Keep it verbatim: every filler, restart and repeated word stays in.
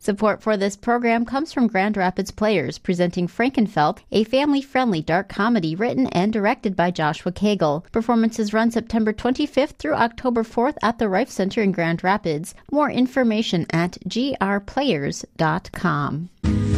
Support for this program comes from Grand Rapids Players, presenting Frankenfeld, a family-friendly dark comedy written and directed by Joshua Cagle. Performances run September twenty-fifth through October fourth at the Rife Center in Grand Rapids. More information at g r players dot com.